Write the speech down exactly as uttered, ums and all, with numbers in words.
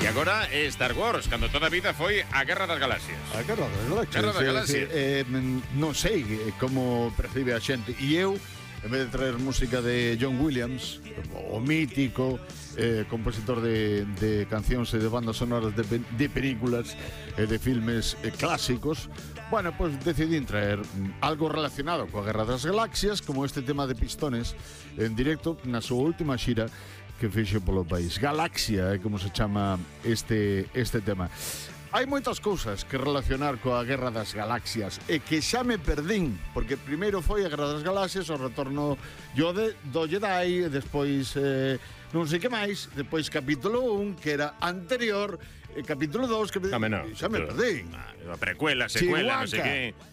E agora é Star Wars, cando toda a vida foi a Guerra das Galaxias. A Guerra das Galaxias. Guerra das Galaxias. Eh, eh, non sei como percibe a xente. E eu, en vez de traer música de John Williams, o mítico eh, compositor de, de cancións e de bandas sonoras de, de películas e de filmes eh, clásicos, bueno, pues decidí traer algo relacionado coa Guerra das Galaxias, como este tema de Pistones en directo na súa última xira que fixo polo país. Galaxia é como se chama este, este tema. Hai moitas cousas que relacionar coa Guerra das Galaxias e que xa me perdín, porque primeiro foi a Guerra das Galaxias, o retorno Yode, do Jedi, e despois eh, non sei que máis, despois capítulo un, que era anterior, e capítulo dos, que me... Dame, no. xa me perdín. A precuela, secuela, non sei que.